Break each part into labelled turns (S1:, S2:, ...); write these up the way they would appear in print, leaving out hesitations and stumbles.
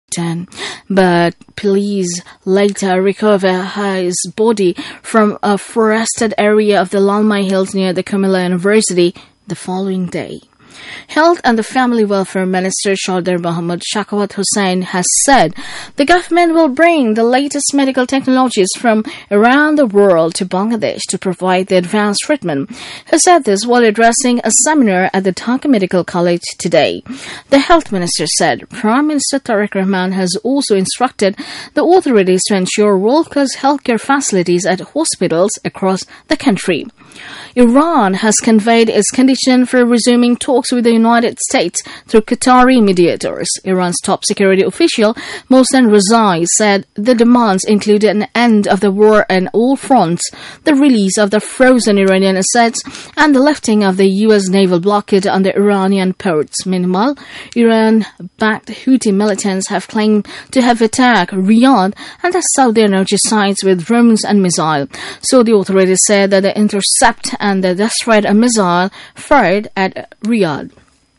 S1: but police later recovered his body from a forested area of the Lalmai Hills near the Comilla University the following day. Health and the Family Welfare Minister Chaudhry Mohammad Shakawat Hussain has said the government will bring the latest medical technologies from around the world to Bangladesh to provide the advanced treatment. He said this while addressing a seminar at the Dhaka Medical College today. The Health Minister said Prime Minister Tariq Rahman has also instructed the authorities to ensure world-class healthcare facilities at hospitals across the country. Iran has conveyed its condition for resuming talks with the United States through Qatari mediators. Iran's top security official, Mohsen Rezai, said the demands included an end of the war on all fronts, the release of the frozen Iranian assets, and the lifting of the U.S. naval blockade on the Iranian ports. Meanwhile, Iran-backed Houthi militants have claimed to have attacked Riyadh and the Saudi energy sites with drones and missiles. So the authorities said that the intercept and the destroyed a missile fired at Riyadh.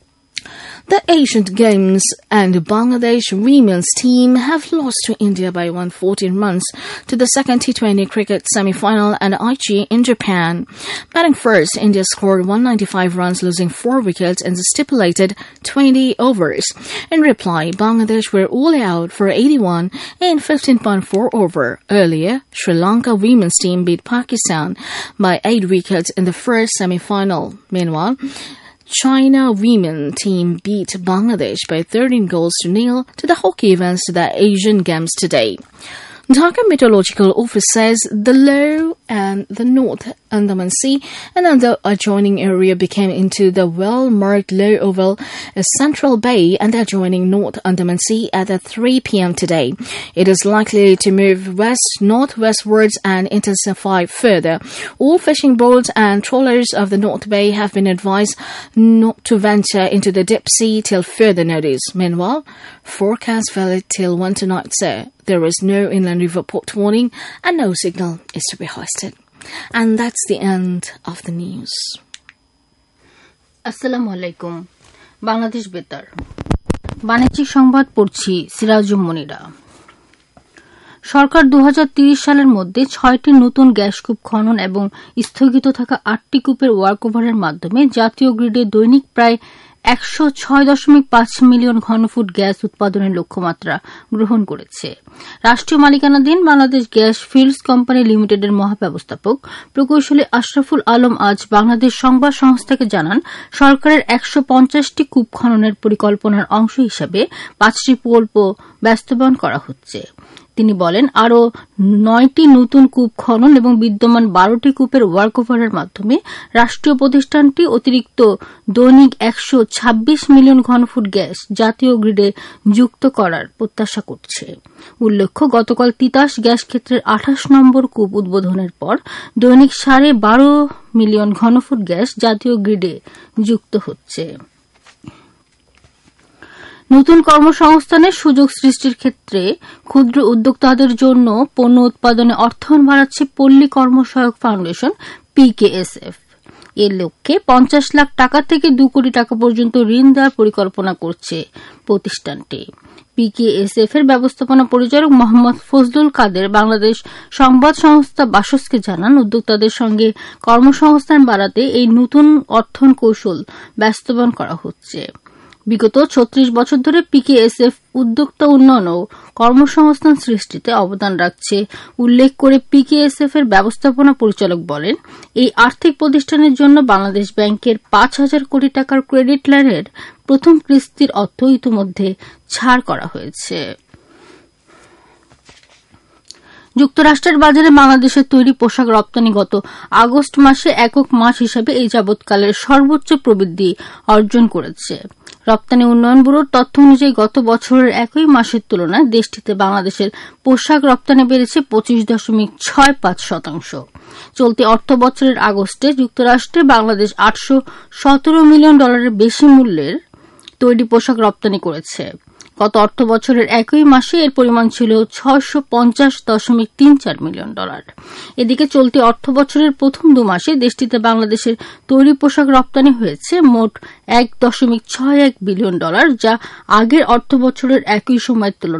S1: The Asian Games and Bangladesh women's team have lost to India by 114 runs to the second T20 cricket semi-final at Aichi in Japan. Batting first, India scored 195 runs, losing 4 wickets in the stipulated 20 overs. In reply, Bangladesh were all out for 81 in 15.4 over. Earlier, Sri Lanka women's team beat Pakistan by 8 wickets in the first semi-final. Meanwhile, China women team beat Bangladesh by 13-0 to the hockey events to the Asian Games today. Dhaka Meteorological Office says the low and the North Andaman Sea and the adjoining area became into the well-marked low oval Central Bay and the adjoining North Andaman Sea at 3 p.m. today. It is likely to move west-northwestwards and intensify further. All fishing boats and trawlers of the North Bay have been advised not to venture into the deep sea till further notice. Meanwhile, forecast valid till 1 tonight, sir. There is no inland river port warning and no signal is to be hoisted. And that's the end of the news.
S2: Assalamu alaikum. Bangladesh বেতার বাণিজ্যিক সংবাদ পড়ছি সিরাজুম মনিরা। সরকার 2030 সালের মধ্যে 6টি নতুন gas কূপ খনন এবং স্থগিত থাকা 8টি কূপের ওয়ার্কওভারের মাধ্যমে জাতীয় গ্রিডে দৈনিক প্রায় 106.5 মিলিয়ন ঘনফুট গ্যাস উৎপাদনের লক্ষ্যমাত্রা গ্রহণ করেছে। রাষ্ট্রীয় মালিকানাধীন বাংলাদেশ গ্যাস ফিল্ডস কোম্পানি লিমিটেডের মহাব্যবস্থাপক প্রকৌশলী আশরাফুল আলম আজ বাংলাদেশ সংবাদ সংস্থাকে জানান, সরকারের 150টি কূপ খননের পরিকল্পনার অংশ হিসেবে 5টি প্রকল্প বাস্তবায়ন করা হচ্ছে। তিনি বলেন, আরও 9টি নতুন কূপ খনন এবং বিদ্যমান 12টি কূপের ওয়ার্কওভারের মাধ্যমে রাষ্ট্রীয় প্রতিষ্ঠানটি অতিরিক্ত দৈনিক 126 মিলিয়ন ঘনফুট গ্যাস জাতীয় গ্রিডে যুক্ত করার প্রত্যাশা করছে। উল্লেখ্য, গতকাল তিতাস গ্যাস ক্ষেত্রের 28 নম্বর কূপ উদ্বোধনের পর দৈনিক 12.5 মিলিয়ন ঘনফুট গ্যাস জাতীয় গ্রিডে যুক্ত হচ্ছে। নতুন কর্মসংস্থানের সুযোগ সৃষ্টির ক্ষেত্রে ক্ষুদ্র উদ্যোক্তাদের জন্য পণ্য উৎপাদনে অর্থায়ন বাড়াচ্ছে পল্লী কর্মসহায়ক ফাউন্ডেশন PKSF। এর লক্ষ্যে 50 লাখ টাকা থেকে 2 কোটি টাকা পর্যন্ত ঋণ দেওয়ার পরিকল্পনা করছে প্রতিষ্ঠানটি। PKSF এর ব্যবস্থাপনা পরিচালক মোহাম্মদ ফজলুল কাদের বাংলাদেশ সংবাদ সংস্থা বাসসকে জানান, উদ্যোক্তাদের সঙ্গে কর্মসংস্থান বাড়াতে এই নতুন অর্থায়ন কৌশল বাস্তবায়ন করা হচ্ছে। বিগত 36 বছর ধরে PKSF উদ্যোক্তা উন্নয়ন ও কর্মসংস্থান সৃষ্টিতে অবদান রাখছে উল্লেখ করে PKSF এর ব্যবস্থাপনা পরিচালক বলেন, এই আর্থিক প্রতিষ্ঠানের জন্য বাংলাদেশ ব্যাংকের 5,000 কোটি টাকার ক্রেডিট লাইনের প্রথম কিস্তির অর্থ ইতিমধ্যে ছাড় করা হয়েছে। যুক্তরাষ্ট্রের বাজারে বাংলাদেশের তৈরি পোশাক রপ্তানি গত আগস্ট মাসে একক মাস হিসেবে এই যাবৎকালের সর্বোচ্চ প্রবৃদ্ধি অর্জন করেছে। রপ্তানি উন্নয়ন ব্যুরোর তথ্য অনুযায়ী গত বছরের একই মাসের তুলনায় দেশটিতে বাংলাদেশের পোশাক রপ্তানি বেড়েছে 25.65%। চলতি অর্থ বছরের আগস্টে যুক্তরাষ্ট্রে বাংলাদেশ $817 মিলিয়ন বেশি মূল্যের তৈরি পোশাক রপ্তানি করেছে। গত অর্থ বছরের একই মাসে এর পরিমাণ ছিল $650.34 মিলিয়ন। এদিকে চলতি অর্থ বছরের প্রথম 2 মাসে দেশটিতে বাংলাদেশের তৈরি পোশাক রপ্তানি হয়েছে মোট $1.61 বিলিয়ন, যা আগের অর্থ বছরের একই সময়ের তুলনায়